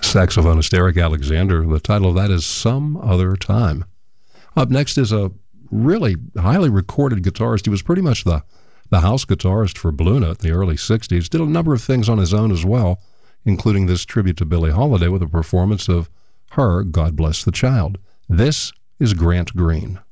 Saxophonist Eric Alexander. The title of that is Some Other Time. Up next is a really highly recorded guitarist. He was pretty much the house guitarist for Blue Note in the early 60s. Did a number of things on his own as well, including this tribute to Billie Holiday with a performance of her God Bless the Child. This is Grant Green.